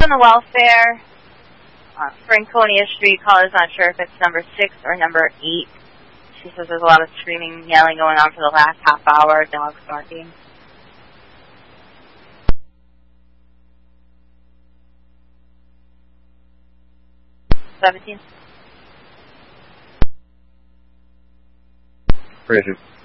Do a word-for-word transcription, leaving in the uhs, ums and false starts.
on the welfare. Uh, Franconia Street caller is not sure if it's number six or number eight. She says there's a lot of screaming and yelling going on for the last half hour, dogs barking. seventeen. Bridget.